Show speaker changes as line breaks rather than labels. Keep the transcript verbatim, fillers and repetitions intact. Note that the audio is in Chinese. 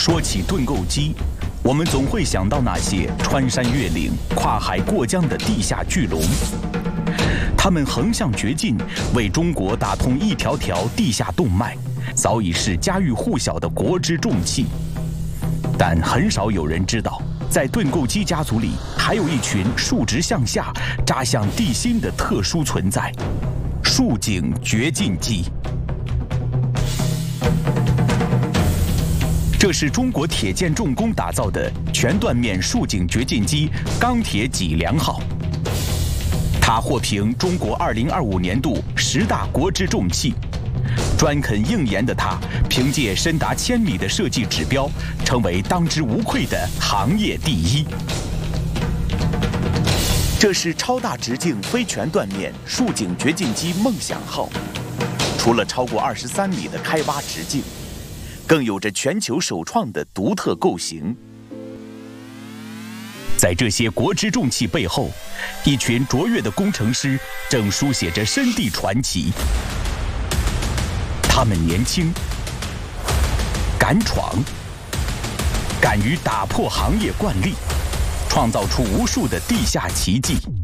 说起盾构机，我们总会想到那些穿山越岭、跨海过江的地下巨龙。它们横向掘进，为中国打通一条条地下动脉，早已是家喻户晓的国之重器。但很少有人知道，在盾构机家族里，还有一群竖直向下、扎向地心的特殊存在——竖井掘进机。这是中国铁建重工打造的全断面竖井掘进机“钢铁脊梁号”。它获评中国二零二五年度十大国之重器。专肯硬研的它，凭借深达千米的设计指标，成为当之无愧的行业第一。这是超大直径非全断面竖井掘进机“梦想号”，除了超过二十三米的开挖直径，更有着全球首创的独特构型。在这些国之重器背后，一群卓越的工程师正书写着深地传奇。他们年轻、敢闯、敢于打破行业惯例，创造出无数的地下奇迹。